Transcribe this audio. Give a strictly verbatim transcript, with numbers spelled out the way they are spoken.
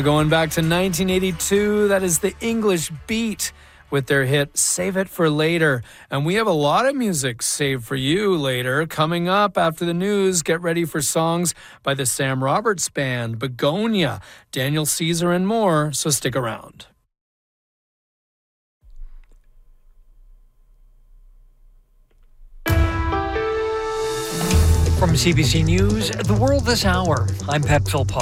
Going back to nineteen eighty-two, that is the English Beat with their hit Save It for Later. And we have a lot of music saved for you later. Coming up after the news, get ready for songs by the Sam Roberts Band, Begonia, Daniel Caesar, and more, so stick around. From C B C News, The World This Hour, I'm Pep Philpott.